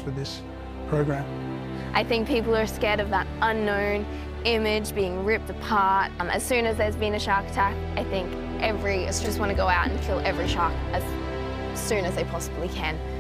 for this program. I think people are scared of that unknown image being ripped apart. As soon as there's been a shark attack, I think every Australians want to go out and kill every shark as soon as they possibly can.